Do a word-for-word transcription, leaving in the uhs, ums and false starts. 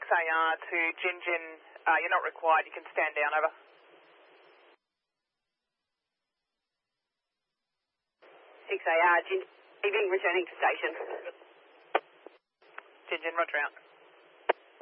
six A R to Gin-Gin, uh, you're not required, you can stand down, over. six A R, Gin-Gin, returning to station. Gin-Gin, roger out.